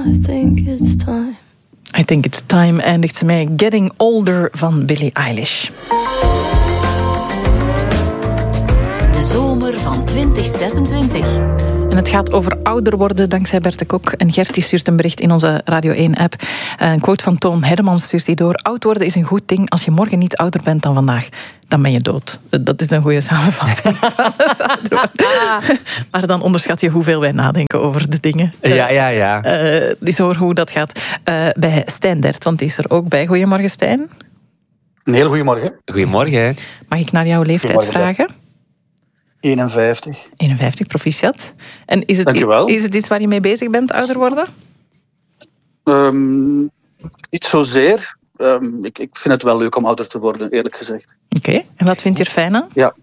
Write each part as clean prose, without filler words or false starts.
I think it's time. I think it's time eindigt ze met Getting Older van Billie Eilish. De zomer van 2026. En het gaat over ouder worden dankzij Berthe Kok. En Gertie stuurt een bericht in onze Radio 1-app. Een quote van Toon Hedemans stuurt die door. Oud worden is een goed ding. Als je morgen niet ouder bent dan vandaag, dan ben je dood. Dat is een goede samenvatting van het ouder worden. Maar dan onderschat je hoeveel wij nadenken over de dingen. Ja. Dus hoor hoe dat gaat bij Stijn Dert, want die is er ook bij. Goedemorgen, Stijn. Een heel goedemorgen. Goedemorgen. Mag ik naar jouw leeftijd vragen? 51. 51, proficiat. En is het iets waar je mee bezig bent, ouder worden? Niet zozeer. Ik vind het wel leuk om ouder te worden, eerlijk gezegd. Oké. En wat vind je er fijn aan? Ja.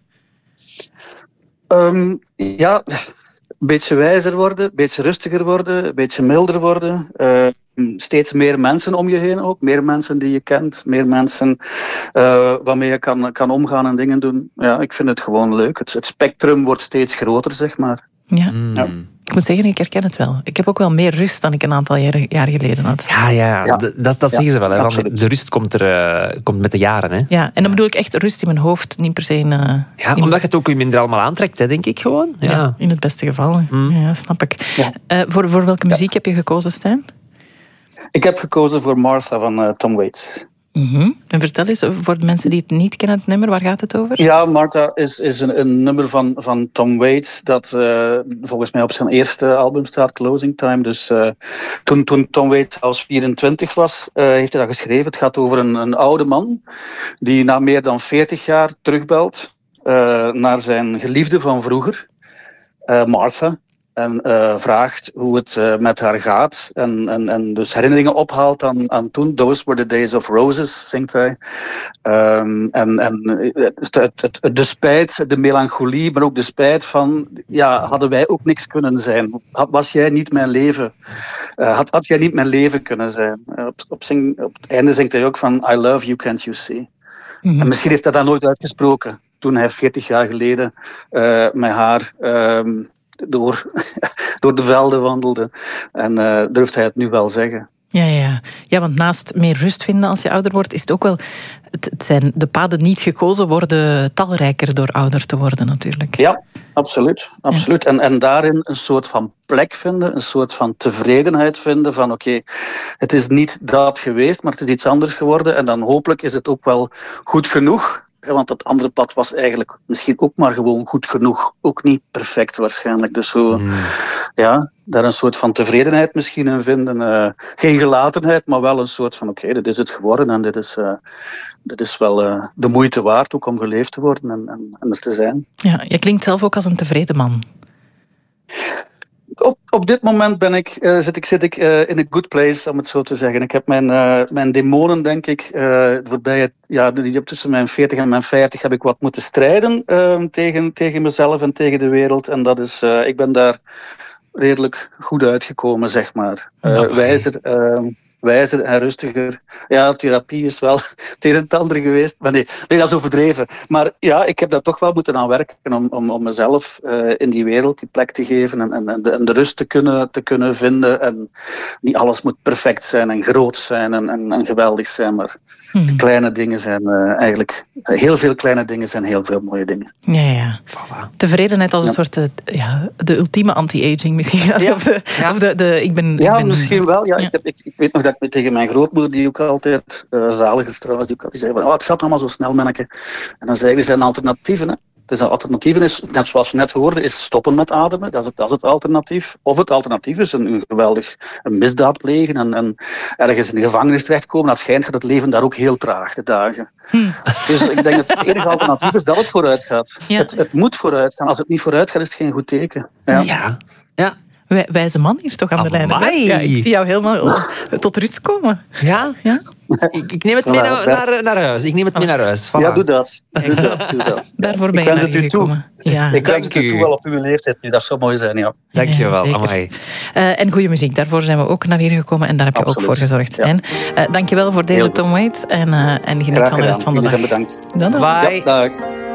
Een beetje wijzer worden, een beetje rustiger worden, een beetje milder worden. Steeds meer mensen om je heen ook. Meer mensen die je kent. Meer mensen waarmee je kan omgaan en dingen doen. Ja, ik vind het gewoon leuk. Het spectrum wordt steeds groter, zeg maar. Ja. Ik moet zeggen, ik herken het wel. Ik heb ook wel meer rust dan ik een aantal jaar geleden had. Ja. Dat zeggen ze wel. Hè. De rust komt met de jaren. Hè. Ja, en dan bedoel ik echt rust in mijn hoofd. Niet per se omdat je het ook minder allemaal aantrekt, hè, denk ik gewoon. Ja, in het beste geval. Ja, snap ik. Ja. Voor welke muziek heb je gekozen, Stijn? Ik heb gekozen voor Martha van Tom Waits. En vertel eens, voor de mensen die het niet kennen, het nummer, waar gaat het over? Ja, Martha is een nummer van Tom Waits dat volgens mij op zijn eerste album staat, Closing Time. Dus toen Tom Waits als 24 was, heeft hij dat geschreven. Het gaat over een oude man die na meer dan 40 jaar terugbelt naar zijn geliefde van vroeger, Martha. En vraagt hoe het met haar gaat. En dus herinneringen ophaalt aan toen. Those were the days of roses, zingt hij. De spijt, de melancholie, maar ook de spijt van... Ja, hadden wij ook niks kunnen zijn? Was jij niet mijn leven? Had jij niet mijn leven kunnen zijn? Op het einde zingt hij ook van... I love you, can't you see? En misschien heeft hij dat nooit uitgesproken. Toen hij 40 jaar geleden met haar... door de velden wandelde. En durft hij het nu wel zeggen. Ja, want naast meer rust vinden als je ouder wordt, is het ook wel... Het zijn de paden niet gekozen worden talrijker door ouder te worden natuurlijk. Ja, absoluut. Ja. En daarin een soort van plek vinden, een soort van tevredenheid vinden van oké, het is niet dat geweest, maar het is iets anders geworden. En dan hopelijk is het ook wel goed genoeg. Want dat andere pad was eigenlijk misschien ook maar gewoon goed genoeg. Ook niet perfect waarschijnlijk. Dus zo, daar een soort van tevredenheid misschien in vinden. Geen gelatenheid, maar wel een soort van oké, dit is het geworden. En dit is wel de moeite waard ook om geleefd te worden en er te zijn. Ja, je klinkt zelf ook als een tevreden man. Op dit moment zit ik in a good place, om het zo te zeggen. Ik heb mijn demonen, denk ik, tussen mijn 40 en mijn 50 heb ik wat moeten strijden tegen mezelf en tegen de wereld. En dat is, ik ben daar redelijk goed uitgekomen, zeg maar. Wijzer en rustiger. Ja, therapie is wel het een en het ander geweest. Maar nee, dat is overdreven. Maar ja, ik heb daar toch wel moeten aan werken om mezelf in die wereld die plek te geven en de rust te kunnen vinden. En niet alles moet perfect zijn en groot zijn en geweldig zijn, maar kleine dingen zijn eigenlijk... Heel veel kleine dingen zijn heel veel mooie dingen. Ja. Voilà. Tevredenheid als een soort... de ultieme anti-aging misschien. Ja. Ik ben misschien wel. Ja. Ja. Ik weet nog dat ik tegen mijn grootmoeder, die ook altijd zaliger trouwens, die zei van, het gaat allemaal zo snel, manneke. En dan zei ik, er zijn alternatieven, hè. Dus het alternatief is, net zoals we net hoorden, is stoppen met ademen. Dat is het alternatief. Of het alternatief is een misdaad plegen en ergens in de gevangenis terechtkomen. Dat schijnt gaat het leven daar ook heel traag, de dagen. Dus ik denk dat het enige alternatief is dat het vooruit gaat. Ja. Het moet vooruit gaan. Als het niet vooruit gaat, is het geen goed teken. Ja. Wijze man hier toch aan de lijn. Ja, ik zie jou helemaal tot rust komen. Ja? Ik neem het mee naar huis. Voilà. Ja, doe dat. Daarvoor ben je naar hier gekomen. Ik wens het u toe wel op uw leeftijd nu. Dat zou mooi zijn, ja. Dank je wel. En goede muziek. Daarvoor zijn we ook naar hier gekomen. En daar heb je ook voor gezorgd, Stijn. Dank je wel voor deze Tom Waits. En geniet van de rest van de dag. Bedankt. Dan. Bye. Ja, dag.